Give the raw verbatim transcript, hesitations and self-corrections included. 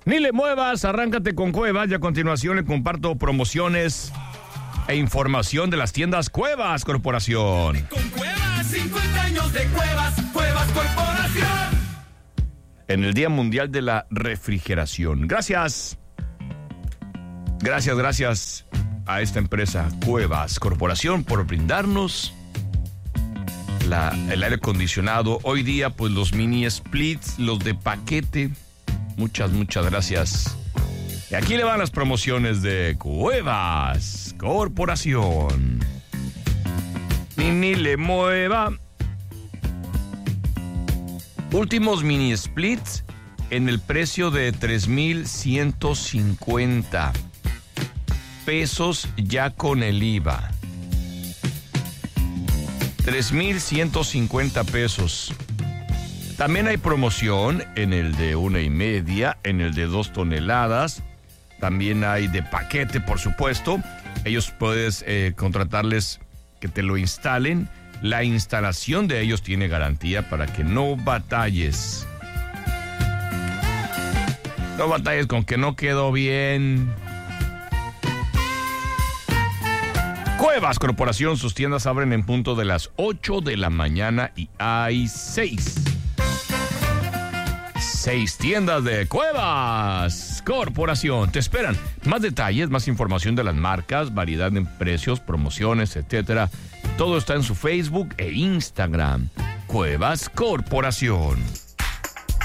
Ni le muevas, arráncate con Cuevas y a continuación le comparto promociones e información de las tiendas Cuevas Corporación. Con Cuevas, cincuenta años de Cuevas, Cuevas Corporación. En el Día Mundial de la Refrigeración. Gracias. Gracias, gracias a esta empresa Cuevas Corporación por brindarnos la, el aire acondicionado. Hoy día, pues los mini splits, los de paquete. Muchas, muchas gracias. Y aquí le van las promociones de Cuevas Corporación. Ni, ni le mueva. Últimos mini splits en el precio de tres mil ciento cincuenta pesos ya con el I V A. tres mil ciento cincuenta pesos. También hay promoción en el de una y media, en el de dos toneladas. También hay de paquete, por supuesto. Ellos puedes eh, contratarles que te lo instalen. La instalación de ellos tiene garantía para que no batalles. No batalles con que no quedó bien. Cuevas Corporación, sus tiendas abren en punto de las ocho de la mañana y hay seis. Seis tiendas de Cuevas Corporación. Te esperan más detalles, más información de las marcas, variedad en precios, promociones, etcétera. Todo está en su Facebook e Instagram. Cuevas Corporación.